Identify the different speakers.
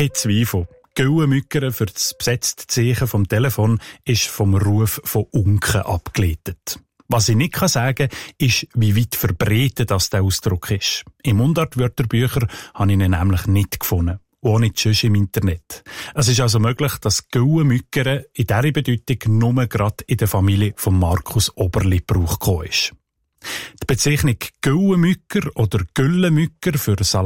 Speaker 1: Kein Zweifel. Güllenmückern für das besetzte Zeichen vom Telefon ist vom Ruf von Unken abgeleitet. Was ich nicht sagen kann, ist, wie weit verbreitet das der Ausdruck ist. Im Mundart-Wörterbücher habe ich ihn nämlich nicht gefunden. Auch nicht sonst im Internet. Es ist also möglich, dass Güllenmückern in dieser Bedeutung nur gerade in der Familie von Markus Oberli Brauch gekommen ist. Die Bezeichnung Güllenmücker oder Güllenmücker für